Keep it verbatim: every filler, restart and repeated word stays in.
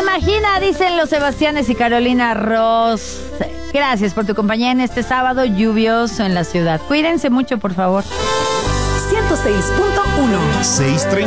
imagina, dicen los Sebastianes y Carolina Ross. Gracias por tu compañía en este sábado lluvioso en la ciudad. Cuídense mucho, por favor. ciento seis punto uno. seis treinta